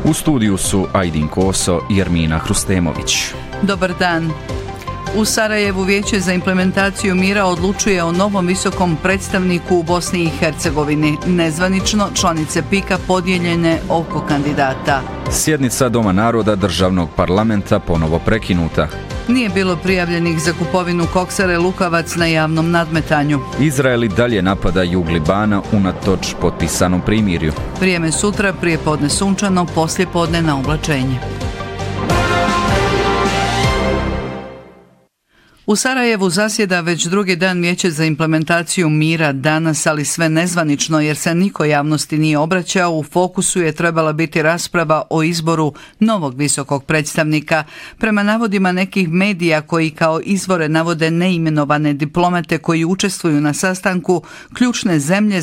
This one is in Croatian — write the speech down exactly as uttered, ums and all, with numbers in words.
U studiju su Ajdin Koso i Ermina Hrustemović. Dobar dan. U Sarajevu Vijeće za implementaciju mira odlučuje o novom visokom predstavniku u Bosni i Hercegovini. Nezvanično članice pika podijeljene oko kandidata. Sjednica Doma naroda državnog parlamenta ponovo prekinuta. Nije bilo prijavljenih za kupovinu koksare Lukavac na javnom nadmetanju. Izrael i dalje napada jug Libana unatoč potpisanom primirju. Vrijeme sutra, prije podne sunčano, poslije podne na oblačenje. U Sarajevu zasjeda već drugi dan Vijeće za implementaciju mira danas, ali sve nezvanično jer se niko javnosti nije obraćao. U fokusu je trebala biti rasprava o izboru novog visokog predstavnika. Prema navodima nekih medija koji kao izvore navode neimenovane diplomate koji učestvuju na sastanku, ključne zemlje